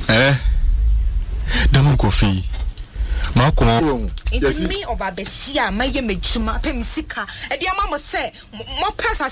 Dam Kofi. Mako. It's me or Babesia, my Yamachuma, Pemisika, and the Mamma say, more pass